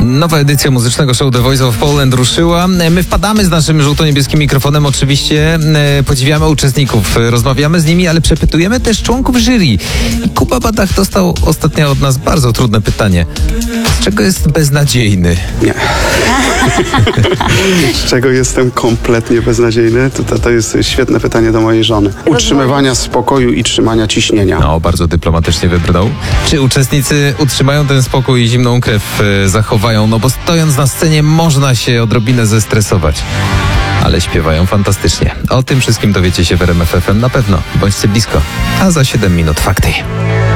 Nowa edycja muzycznego show The Voice of Poland ruszyła. My wpadamy z naszym żółto-niebieskim mikrofonem. Oczywiście podziwiamy uczestników, rozmawiamy z nimi, ale przepytujemy też członków jury. I Kuba Badach dostał ostatnio od nas bardzo trudne pytanie. Z czego jest beznadziejny? Nie. Z czego jestem kompletnie beznadziejny? To jest świetne pytanie do mojej żony. Utrzymywania spokoju i trzymania ciśnienia. No, bardzo dyplomatycznie wybrnął. Czy uczestnicy utrzymają ten spokój i zimną krew zachowają? No bo stojąc na scenie można się odrobinę zestresować. Ale śpiewają fantastycznie. O tym wszystkim dowiecie się w RMF FM na pewno. Bądźcie blisko. A za 7 minut fakty.